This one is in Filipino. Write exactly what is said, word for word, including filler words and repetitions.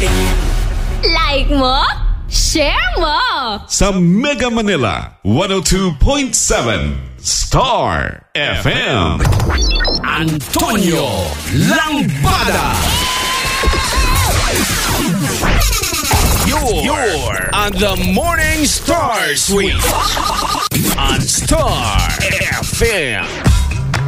Like mo? Share mo! Sa Mega Manila, one oh two point seven Star F M. Antonio Lambada. You're, you're on the Morning Star Suite on Star F M.